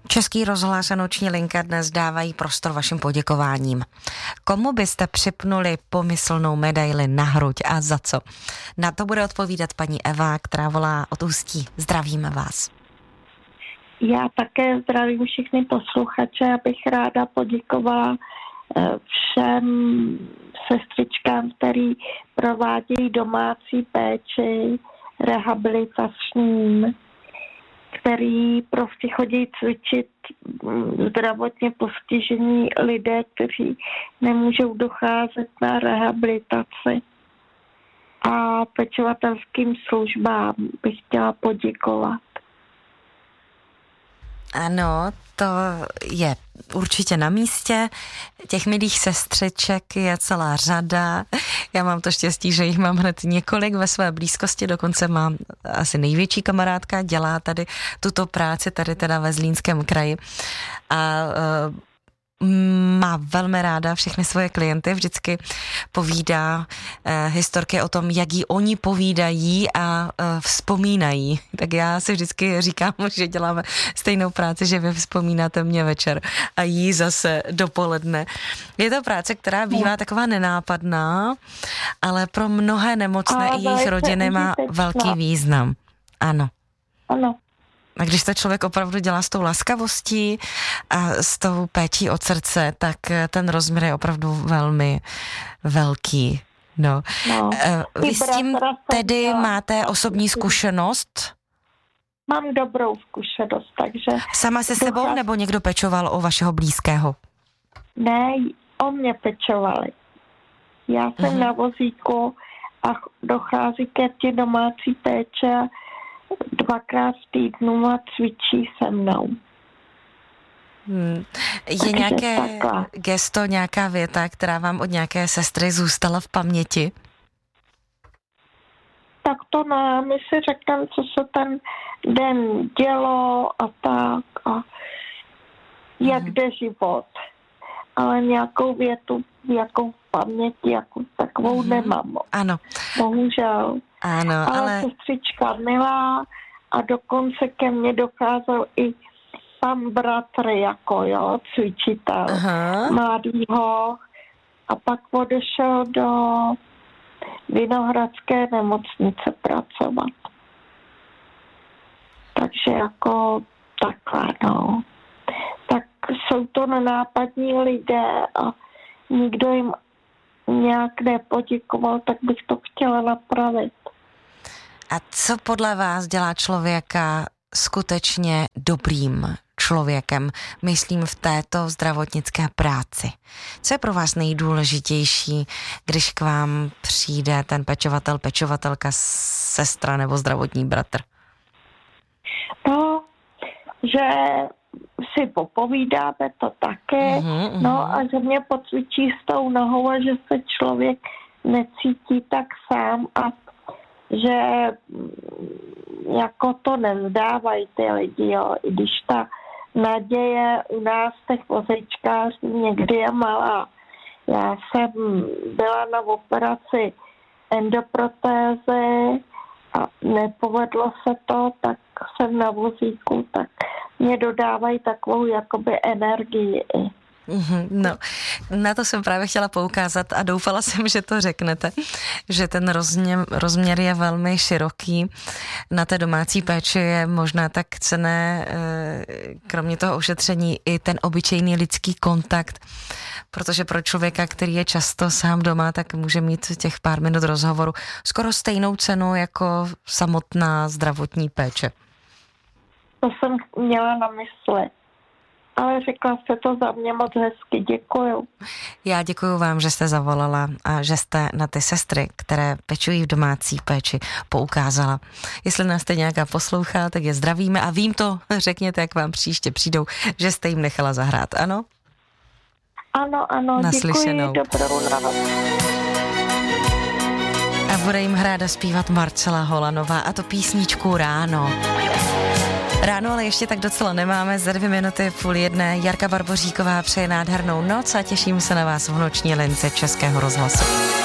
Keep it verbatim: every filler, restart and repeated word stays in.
Český rozhlas a Noční linka dnes dávají prostor vašim poděkováním. Komu byste připnuli pomyslnou medaili na hruď a za co? Na to bude odpovídat paní Eva, která volá od Ústí. Zdravíme vás. Já také zdravím všechny posluchače, abych ráda poděkovala všem sestřičkám, který provádějí domácí péči, rehabilitační, který prostě chodí cvičit zdravotně postižení lidé, kteří nemůžou docházet na rehabilitaci. A pečovatelským službám bych chtěla poděkovat. Ano, to je určitě na místě. Těch milých sestřiček je celá řada. Já mám to štěstí, že jich mám hned několik ve své blízkosti, dokonce mám asi největší kamarádka, dělá tady tuto práci, tady teda ve Zlínském kraji. A uh, má velmi ráda všechny svoje klienty, vždycky povídá eh, historky o tom, jak jí oni povídají a eh, vzpomínají. Tak já si vždycky říkám, že děláme stejnou práci, že vy vzpomínáte mě večer a jí zase dopoledne. Je to práce, která bývá taková nenápadná, ale pro mnohé nemocné i jejich rodiny má velký význam. Ano. Ano. A když to člověk opravdu dělá s tou laskavostí a s tou péčí od srdce, tak ten rozměr je opravdu velmi velký. No. No. Vy s tím tedy máte osobní zkušenost? Mám dobrou zkušenost, takže... Sama se sebou dochází... nebo někdo pečoval o vašeho blízkého? Ne, o mě pečovali. Já jsem uh-huh. na vozíku a dochází ke tě domácí péče dvakrát v týdnu a cvičí se mnou. Hmm. Je takže nějaké takhle. Gesto, nějaká věta, která vám od nějaké sestry zůstala v paměti? Tak to ne, my si řekneme, co se ten den dělo a tak a jak hmm. jde život. Ale nějakou větu, jakou paměti, jakou takovou hmm. nemám. Ano. Bohužel. Ano, ale... ale... sestřička milá a dokonce ke mně docházel i pan bratr jako, jo, cvičitel mladýho a pak odešel do Vinohradské nemocnice pracovat. Takže jako takhle, no. Tak jsou to nenápadní lidé a nikdo jim nějak nepoděkoval, tak bych to chtěla napravit. A co podle vás dělá člověka skutečně dobrým člověkem, myslím v této zdravotnické práci? Co je pro vás nejdůležitější, když k vám přijde ten pečovatel, pečovatelka, sestra nebo zdravotní bratr? No, že si popovídáme to také, mm-hmm. no a že mě pocvičí s tou nohou a že se člověk necítí tak sám a že jako to nevzdávají ty lidi, jo, i když ta naděje u nás těch vozečkářů někdy je malá. Já jsem byla na operaci endoprotézy a nepovedlo se to, tak jsem na vozíku, tak mě dodávají takovou jakoby energii. No, na to jsem právě chtěla poukázat a doufala jsem, že to řeknete, že ten rozměr, rozměr je velmi široký. Na té domácí péči je možná tak cenné, kromě toho ošetření, i ten obyčejný lidský kontakt, protože pro člověka, který je často sám doma, tak může mít těch pár minut rozhovoru skoro stejnou cenu jako samotná zdravotní péče. To jsem měla na mysli. Ale řekla jste to za mě moc hezky, děkuju. Já děkuju vám, že jste zavolala a že jste na ty sestry, které pečují v domácí péči, poukázala. Jestli nás teď nějaká poslouchá, tak je zdravíme a vím to, řekněte, jak vám příště přijdou, že jste jim nechala zahrát, ano? Ano, ano, Naslyšenou. Děkuji, dobrou noc. A bude jim ráda zpívat Marcela Holanová a to písničku Ráno. Ráno ale ještě tak docela nemáme, za dvě minuty půl jedné. Jarka Barboříková přeje nádhernou noc a těším se na vás v Noční lince Českého rozhlasu.